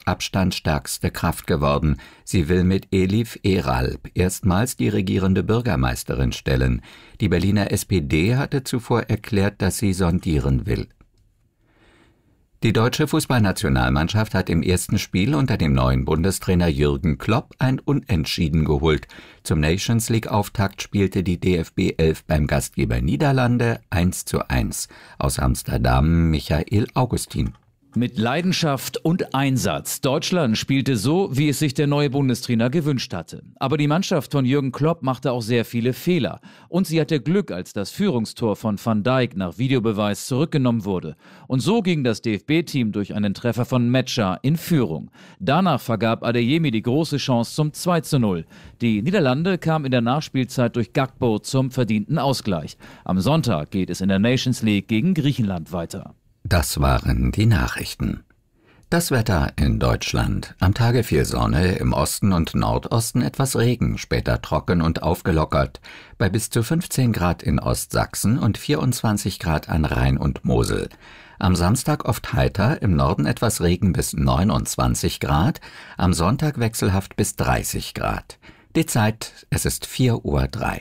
Abstand stärkste Kraft geworden. Sie will mit Elif Eralp erstmals die regierende Bürgermeisterin stellen. Die Berliner SPD hatte zuvor erklärt, dass sie sondieren will. Die deutsche Fußballnationalmannschaft hat im ersten Spiel unter dem neuen Bundestrainer Jürgen Klopp ein Unentschieden geholt. Zum Nations-League-Auftakt spielte die DFB 11 beim Gastgeber Niederlande 1:1. Aus Amsterdam Michael Augustin. Mit Leidenschaft und Einsatz. Deutschland spielte so, wie es sich der neue Bundestrainer gewünscht hatte. Aber die Mannschaft von Jürgen Klopp machte auch sehr viele Fehler. Und sie hatte Glück, als das Führungstor von Van Dijk nach Videobeweis zurückgenommen wurde. Und so ging das DFB-Team durch einen Treffer von Metscher in Führung. Danach vergab Adeyemi die große Chance zum 2:0. Die Niederlande kamen in der Nachspielzeit durch Gakpo zum verdienten Ausgleich. Am Sonntag geht es in der Nations League gegen Griechenland weiter. Das waren die Nachrichten. Das Wetter in Deutschland. Am Tage viel Sonne, im Osten und Nordosten etwas Regen, später trocken und aufgelockert. Bei bis zu 15 Grad in Ostsachsen und 24 Grad an Rhein und Mosel. Am Samstag oft heiter, im Norden etwas Regen bis 29 Grad, am Sonntag wechselhaft bis 30 Grad. Die Zeit, es ist 4:03 Uhr.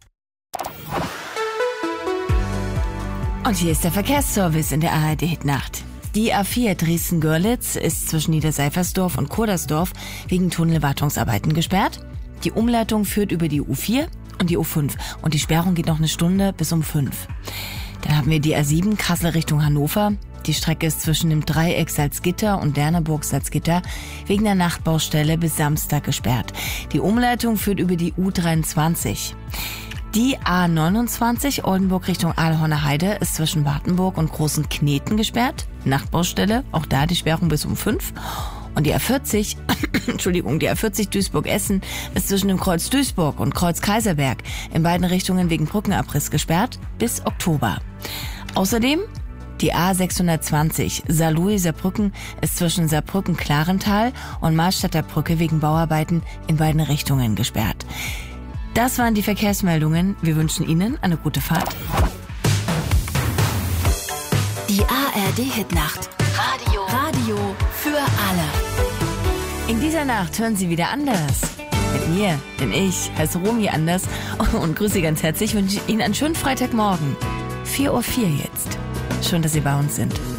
Und hier ist der Verkehrsservice in der ARD-Hitnacht. Die A4 Dresden-Görlitz ist zwischen Niederseifersdorf und Kurdersdorf wegen Tunnelwartungsarbeiten gesperrt. Die Umleitung führt über die U4 und die U5 und die Sperrung geht noch eine Stunde bis um 5. Dann haben wir die A7 Kassel Richtung Hannover. Die Strecke ist zwischen dem Dreieck Salzgitter und Derneburg Salzgitter wegen der Nachtbaustelle bis Samstag gesperrt. Die Umleitung führt über die U23. Die A29 Oldenburg Richtung Aalhorner Heide ist zwischen Wartenburg und Großen Kneten gesperrt. Nachtbaustelle, auch da die Sperrung bis um 5. Und die A40, die A40 Duisburg-Essen ist zwischen dem Kreuz Duisburg und Kreuz Kaiserberg in beiden Richtungen wegen Brückenabriss gesperrt bis Oktober. Außerdem die A620 Saarlouis-Saarbrücken ist zwischen Saarbrücken-Klarental und Mahlstadter Brücke wegen Bauarbeiten in beiden Richtungen gesperrt. Das waren die Verkehrsmeldungen. Wir wünschen Ihnen eine gute Fahrt. Die ARD-Hitnacht. Radio für alle. In dieser Nacht hören Sie wieder anders. Mit mir, denn ich heiße Romy Anders und grüße Sie ganz herzlich. Wünsche Ihnen einen schönen Freitagmorgen. 4:04 Uhr jetzt. Schön, dass Sie bei uns sind.